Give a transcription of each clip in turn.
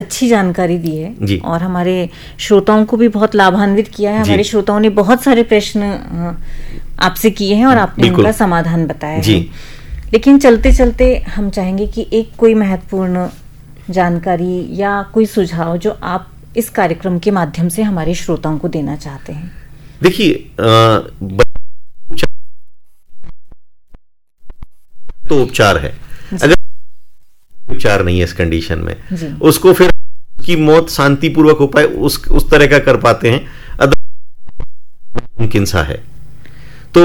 अच्छी जानकारी दी है जी। और हमारे श्रोताओं को भी बहुत लाभान्वित किया है। हमारे श्रोताओं ने बहुत सारे प्रश्न आपसे किए हैं और आपने उनका समाधान बताया जी। है। लेकिन चलते चलते हम चाहेंगे कि एक कोई महत्वपूर्ण जानकारी या कोई सुझाव जो आप इस कार्यक्रम के माध्यम से हमारे श्रोताओं को देना चाहते हैं। देखिए, तो उपचार है, अगर उपचार नहीं है इस कंडीशन में, उसको फिर उसकी मौत शांतिपूर्वक उपाय उस तरह का कर पाते हैं, मुमकिन सा है। तो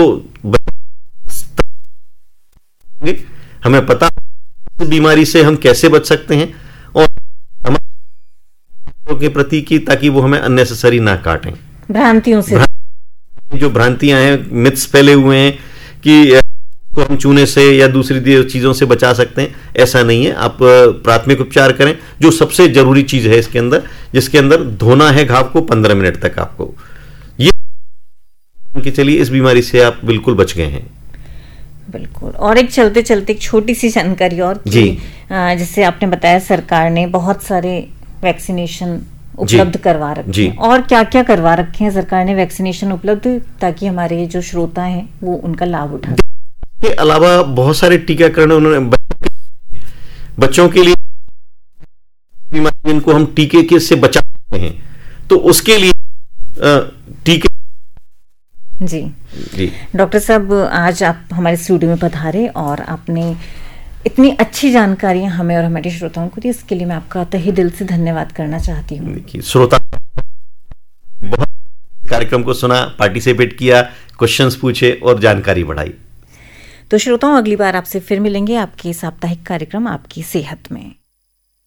हमें पता बीमारी से हम कैसे बच सकते हैं और हमारे के प्रति की, ताकि वो हमें अननेसेसरी ना काटें, भ्रांतियों से। जो भ्रांतियां हैं, मिथ्स फैले हुए हैं कि को हम चूने से या दूसरी चीजों से बचा सकते हैं, ऐसा नहीं है। आप प्राथमिक उपचार करें, जो सबसे जरूरी चीज है इसके अंदर, जिसके अंदर धोना है घाव को 15 मिनट तक। आपको ये कि चलिए इस बीमारी से आप बिल्कुल बच गए हैं। बिल्कुल। और एक चलते चलते एक छोटी सी जानकारी और जी, जिससे आपने बताया सरकार ने बहुत सारे वैक्सीनेशन उपलब्ध करवा रखे हैं, और क्या क्या करवा रखे हैं सरकार ने वैक्सीनेशन उपलब्ध, ताकि हमारे जो श्रोता हैं वो उनका लाभ उठा। के अलावा बहुत सारे टीकाकरण उन्होंने बच्चों के लिए, बीमारी जिनको हम टीके के से बचा सकते हैं, तो उसके लिए टीके। जी डॉक्टर साहब, आज आप हमारे स्टूडियो में पधारे और आपने इतनी अच्छी जानकारियां हमें और हमारे श्रोताओं को दी, इसके लिए मैं आपका तहे दिल से धन्यवाद करना चाहती हूँ। श्रोता बहुत कार्यक्रम को सुना, पार्टिसिपेट किया, क्वेश्चंस पूछे और जानकारी बढ़ाई। तो श्रोताओं, अगली बार आपसे फिर मिलेंगे आपके साप्ताहिक कार्यक्रम आपकी सेहत में।